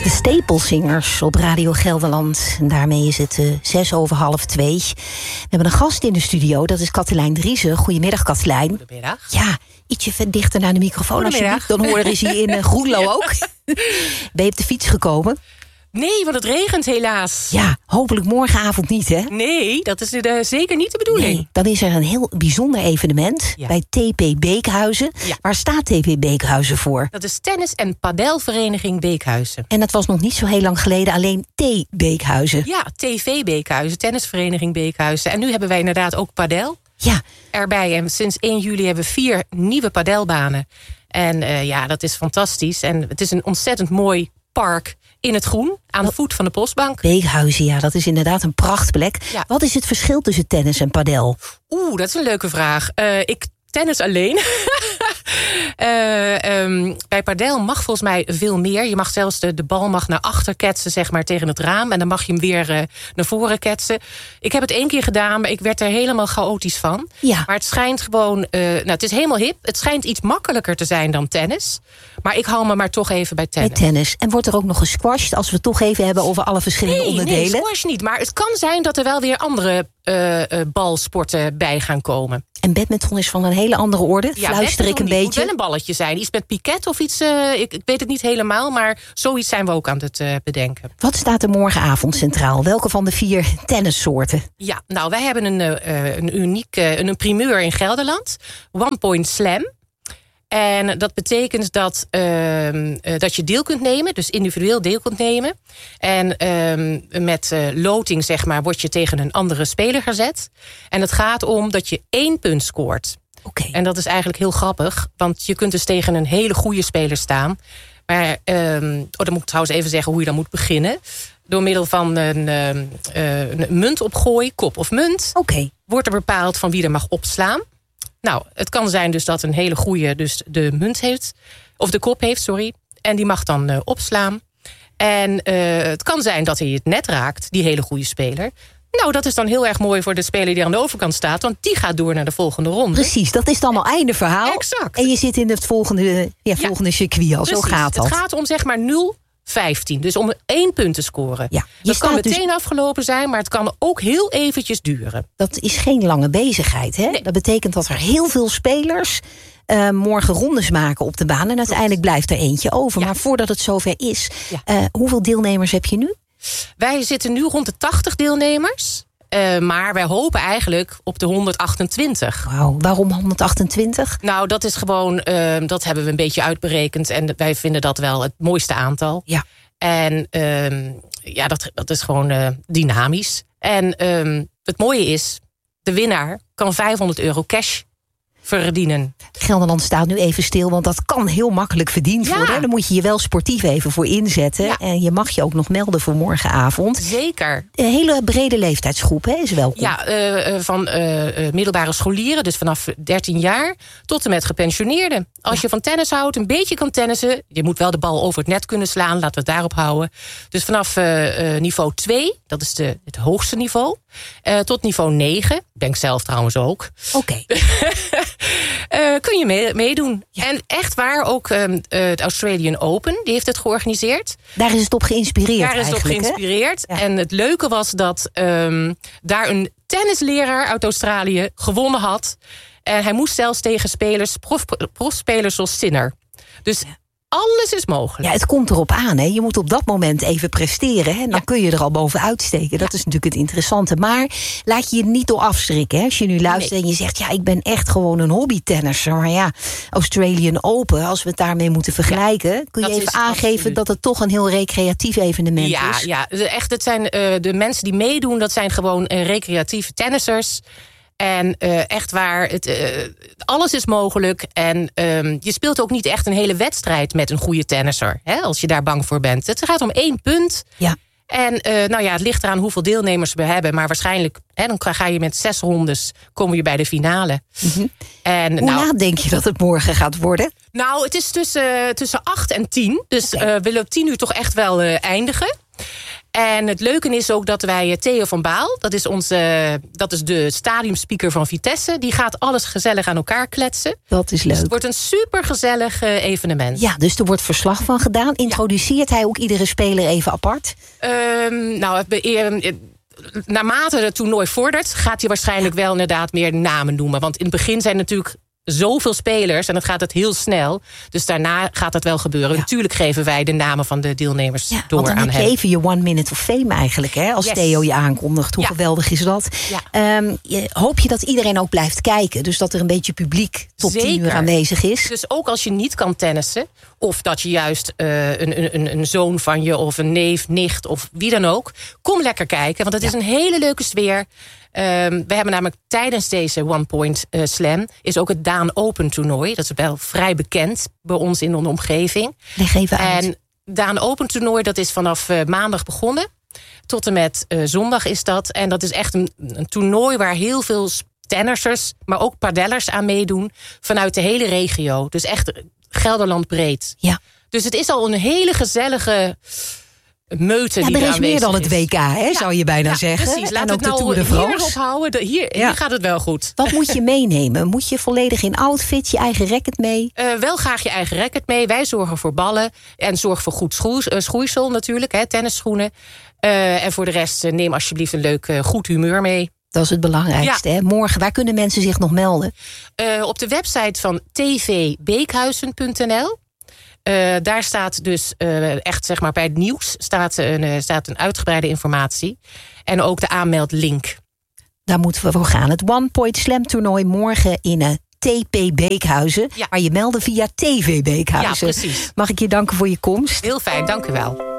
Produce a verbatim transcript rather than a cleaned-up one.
De Stapelzingers op Radio Gelderland. En daarmee is het uh, zes over half twee. We hebben een gast in de studio, dat is Katelijn Driessen. Goedemiddag, Katelijn. Goedemiddag. Ja, ietsje vet dichter naar de microfoon alsjeblieft. Dan hoor is hij in uh, Groenlo ja. ook. Ben je op de fiets gekomen? Nee, want het regent helaas. Ja, hopelijk morgenavond niet, hè? Nee, dat is uh, zeker niet de bedoeling. Nee, dan is er een heel bijzonder evenement ja. bij T P Beekhuizen. Ja. Waar staat T P Beekhuizen voor? Dat is Tennis- en Padelvereniging Beekhuizen. En dat was nog niet zo heel lang geleden alleen T Beekhuizen. Ja, T V Beekhuizen, Tennisvereniging Beekhuizen. En nu hebben wij inderdaad ook padel ja. erbij. En sinds één juli hebben we vier nieuwe padelbanen. En uh, ja, dat is fantastisch. En het is een ontzettend mooi park in het groen, aan de voet van de Postbank. Beekhuizen, ja, dat is inderdaad een prachtplek. Ja. Wat is het verschil tussen tennis en padel? Oeh, dat is een leuke vraag. Uh, ik tennis alleen. uh, um, bij padel mag volgens mij veel meer. Je mag zelfs de, de bal mag naar achter ketsen, zeg maar, tegen het raam. En dan mag je hem weer uh, naar voren ketsen. Ik heb het één keer gedaan, maar ik werd er helemaal chaotisch van. Ja. Maar het schijnt gewoon, uh, nou, het is helemaal hip. Het schijnt iets makkelijker te zijn dan tennis. Maar ik hou me maar toch even bij tennis. Bij tennis. En wordt er ook nog gesquashed, als we het toch even hebben over alle verschillende nee, onderdelen? Nee, squash niet. Maar het kan zijn dat er wel weer andere uh, uh, balsporten bij gaan komen. En badminton is van een hele andere orde. Ja, fluister ik een beetje. Het moet wel een balletje zijn. Iets met piquet of iets, uh, ik, ik weet het niet helemaal, maar zoiets zijn we ook aan het uh, bedenken. Wat staat er morgenavond centraal? Welke van de vier tennissoorten? Ja, nou, wij hebben een, uh, een uniek, uh, een primeur in Gelderland. One Point Slam. En dat betekent dat, uh, uh, dat je deel kunt nemen, dus individueel deel kunt nemen. En uh, met uh, loting, zeg maar, word je tegen een andere speler gezet. En het gaat om dat je één punt scoort. Okay. En dat is eigenlijk heel grappig, want je kunt dus tegen een hele goede speler staan. Maar, uh, oh, dan moet ik trouwens even zeggen hoe je dan moet beginnen. Door middel van een, uh, uh, een muntopgooi, kop of munt, okay. wordt er bepaald van wie er mag opslaan. Nou, het kan zijn dus dat een hele goeie dus de munt heeft. Of de kop heeft, sorry. En die mag dan uh, opslaan. En uh, het kan zijn dat hij het net raakt, die hele goede speler. Nou, dat is dan heel erg mooi voor de speler die aan de overkant staat. Want die gaat door naar de volgende ronde. Precies, dat is dan al einde verhaal. Exact. En je zit in het volgende, ja, volgende ja. circuit al. Precies. Zo gaat dat. Het gaat om zeg maar nul vijftien. Dus om één punt te scoren. Ja, dat kan meteen dus afgelopen zijn, maar het kan ook heel eventjes duren. Dat is geen lange bezigheid, hè? Nee. Dat betekent dat er heel veel spelers uh, morgen rondes maken op de baan. En uiteindelijk blijft er eentje over. Ja. Maar voordat het zover is, ja. uh, hoeveel deelnemers heb je nu? Wij zitten nu rond de tachtig deelnemers. Uh, maar wij hopen eigenlijk op de honderdachtentwintig. Wauw, waarom honderdachtentwintig? Nou, dat is gewoon, uh, dat hebben we een beetje uitberekend. En wij vinden dat wel het mooiste aantal. Ja. En uh, ja, dat, dat is gewoon uh, dynamisch. En uh, het mooie is, de winnaar kan vijfhonderd euro cash verdienen. Gelderland staat nu even stil, want dat kan heel makkelijk verdiend ja. worden. Dan moet je je wel sportief even voor inzetten. Ja. En je mag je ook nog melden voor morgenavond. Zeker. Een hele brede leeftijdsgroep, hè, is welkom. Ja, uh, van uh, middelbare scholieren, dus vanaf dertien jaar... tot en met gepensioneerden. Als ja. je van tennis houdt, een beetje kan tennissen... je moet wel de bal over het net kunnen slaan, laten we het daarop houden. Dus vanaf uh, uh, niveau twee, dat is de, het hoogste niveau... Uh, tot niveau negen, ben ik zelf trouwens ook. Oké. Okay. Uh, kun je mee, meedoen. Ja. En echt waar, ook um, uh, het Australian Open, die heeft het georganiseerd. Daar is het op geïnspireerd Daar is het op geïnspireerd. Ja. En het leuke was dat um, daar een tennisleraar uit Australië gewonnen had. En hij moest zelfs tegen spelers, prof, profspelers zoals Sinner. Dus... Ja. Alles is mogelijk. Ja, het komt erop aan. Hè. Je moet op dat moment even presteren. Hè. En dan ja. kun je er al bovenuit steken. Dat ja. is natuurlijk het interessante. Maar laat je je niet door afschrikken. Hè. Als je nu luistert nee. en je zegt... ja, ik ben echt gewoon een hobbytennisser. Maar ja, Australian Open, als we het daarmee moeten vergelijken... Ja, kun je even aangeven absoluut. Dat het toch een heel recreatief evenement ja, is? Ja, echt, het zijn uh, de mensen die meedoen... dat zijn gewoon uh, recreatieve tennissers... En uh, echt waar, het, uh, alles is mogelijk. En um, je speelt ook niet echt een hele wedstrijd met een goede tennisser. Hè, als je daar bang voor bent. Het gaat om één punt. Ja. En uh, nou ja, het ligt eraan hoeveel deelnemers we hebben. Maar waarschijnlijk, hè, dan ga je met zes rondes, kom je bij de finale. Mm-hmm. En, Hoe nou, laat denk je dat het morgen gaat worden? Nou, het is tussen, tussen acht en tien. Dus okay. uh, we willen op tien uur toch echt wel uh, eindigen. En het leuke is ook dat wij Theo van Baal, dat is, onze, dat is de stadiumspeaker van Vitesse, die gaat alles gezellig aan elkaar kletsen. Dat is leuk. Dus het wordt een supergezellig uh, evenement. Ja, dus er wordt verslag van gedaan. Introduceert ja. hij ook iedere speler even apart? Um, nou, uh, naarmate het toernooi vordert, gaat hij waarschijnlijk wel inderdaad meer namen noemen. Want in het begin zijn natuurlijk zoveel spelers en dan gaat het heel snel. Dus daarna gaat dat wel gebeuren. Ja. Natuurlijk geven wij de namen van de deelnemers ja, door aan hem. Want dan heb je even je one minute of fame eigenlijk, hè? Als yes. Theo je aankondigt. Hoe ja. geweldig is dat? Ja. Um, je, hoop je dat iedereen ook blijft kijken? Dus dat er een beetje publiek tot Zeker. tien uur aanwezig is? Dus ook als je niet kan tennissen, of dat je juist uh, een, een, een zoon van je of een neef, nicht of wie dan ook, kom lekker kijken, want het ja. is een hele leuke sfeer. Um, we hebben namelijk tijdens deze One Point uh, Slam is ook het Daan Open toernooi. Dat is wel vrij bekend bij ons in de omgeving. Leg even uit. En Daan Open toernooi, dat is vanaf uh, maandag begonnen. Tot en met uh, zondag is dat. En dat is echt een, een toernooi waar heel veel tennissers, maar ook padellers aan meedoen vanuit de hele regio. Dus echt Gelderland breed. Ja. Dus het is al een hele gezellige meute ja, die er is meer dan is. het W K, hè, ja, zou je bijna ja, zeggen. Precies, laten en ook we het de nou Tour de France. hierop houden. De, hier, ja. hier gaat het wel goed. Wat moet je meenemen? Moet je volledig in outfit, je eigen racket mee? Uh, wel graag je eigen racket mee. Wij zorgen voor ballen en zorg voor goed schoe, uh, schoeisel natuurlijk, hè, tennisschoenen. Uh, en voor de rest uh, neem alsjeblieft een leuk uh, goed humeur mee. Dat is het belangrijkste. Ja. Hè? Morgen, waar kunnen mensen zich nog melden? Uh, op de website van t v beekhuizen punt n l. Uh, daar staat dus uh, echt zeg maar bij het nieuws staat een, uh, staat een uitgebreide informatie. En ook de aanmeldlink. Daar moeten we voor gaan. Het One Point Slam toernooi morgen in een T P Beekhuizen. Ja. Maar je melden via T V Beekhuizen. Ja, precies. Mag ik je danken voor je komst? Heel fijn, dank u wel.